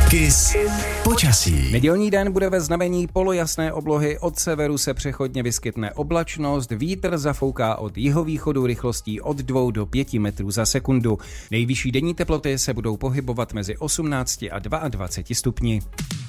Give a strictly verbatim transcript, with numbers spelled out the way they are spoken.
Kiss počasí. Nedělní den bude ve znamení polojasné oblohy, od severu se přechodně vyskytne oblačnost, vítr zafouká od jihovýchodu rychlostí od dvou do pěti metrů za sekundu. Nejvyšší denní teploty se budou pohybovat mezi osmnácti a dvaceti dvěma stupni.